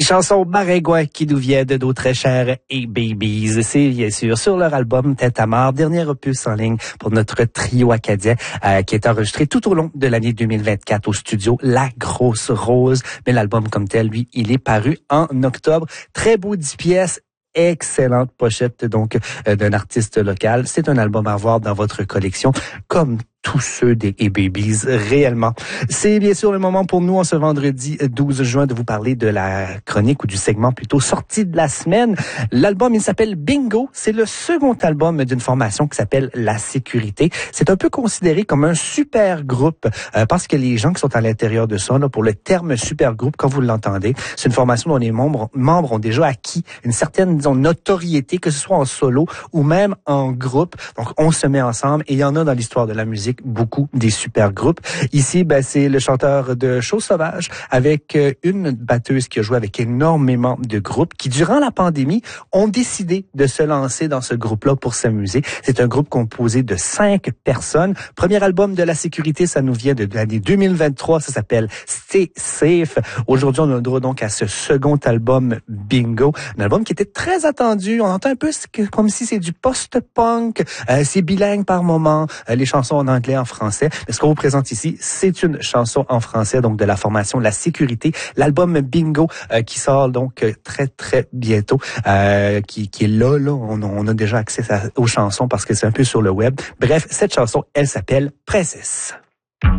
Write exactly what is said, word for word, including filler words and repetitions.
Chanson Barégouin qui nous vient de nos très chers et Babies. C'est bien sûr sur leur album Tête à mort, dernier opus en ligne pour notre trio acadien euh, qui est enregistré tout au long de l'année deux mille vingt-quatre au studio La Grosse Rose. Mais l'album comme tel, lui, il est paru en octobre. Très beau dix pièces. Excellente pochette donc euh, d'un artiste local. C'est un album à voir dans votre collection comme tous ceux des A-Babies, réellement. C'est bien sûr le moment pour nous, en ce vendredi douze juin, de vous parler de la chronique ou du segment plutôt sortie de la semaine. L'album, il s'appelle Bingo. C'est le second album d'une formation qui s'appelle La Sécurité. C'est un peu considéré comme un super groupe euh, parce que les gens qui sont à l'intérieur de ça, là, pour le terme super groupe, quand vous l'entendez, c'est une formation dont les membres, membres ont déjà acquis une certaine, disons, notoriété, que ce soit en solo ou même en groupe. Donc, on se met ensemble et il y en a dans l'histoire de la musique beaucoup des super groupes. Ici, ben, c'est le chanteur de Chose Sauvage avec euh, une batteuse qui a joué avec énormément de groupes qui, durant la pandémie, ont décidé de se lancer dans ce groupe-là pour s'amuser. C'est un groupe composé de cinq personnes. Premier album de La Sécurité, ça nous vient de l'année deux mille vingt-trois. Ça s'appelle Stay Safe. Aujourd'hui, on a le droit donc à ce second album Bingo. Un album qui était très attendu. On entend un peu comme si c'est du post-punk. Euh, c'est bilingue par moment. Euh, les chansons en anglais, en français. Mais ce qu'on vous présente ici, c'est une chanson en français, donc de la formation La Sécurité. L'album Bingo euh, qui sort donc euh, très, très bientôt, euh, qui, qui est là, là. On, on a déjà accès à, aux chansons parce que c'est un peu sur le web. Bref, cette chanson, elle s'appelle Princesse.